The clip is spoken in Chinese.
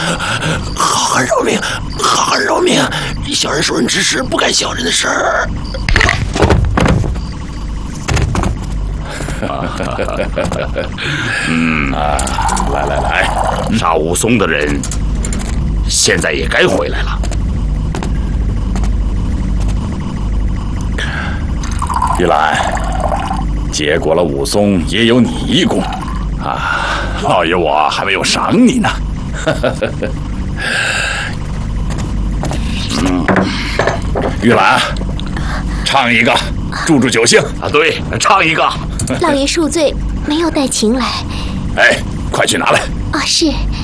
好汉饶命，好汉饶命！小人受人指使，不干小人的事儿。 来，杀武松的人现在也该回来了。 玉兰，结果了武松也有你一功啊！老爷我还没有赏你呢。玉兰，唱一个，助助酒兴啊！对，唱一个。 老爷恕罪，没有带琴来。 哎，快去拿来。 啊，是。